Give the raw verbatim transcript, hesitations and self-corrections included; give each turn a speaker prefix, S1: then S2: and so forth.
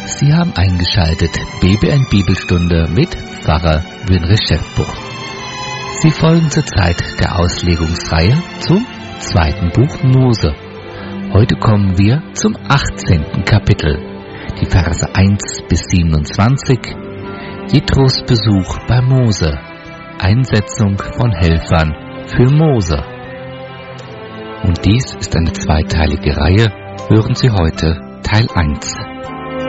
S1: Sie haben eingeschaltet B B N Bibelstunde mit Pfarrer Wünrich Schäffbuch. Sie folgen zur Zeit der Auslegungsreihe zum zweiten Buch Mose. Heute kommen wir zum achtzehnten Kapitel, die Verse eins bis siebenundzwanzig, Jethros Besuch bei Mose, Einsetzung von Helfern für Mose. Und dies ist eine zweiteilige Reihe, hören Sie heute Teil eins.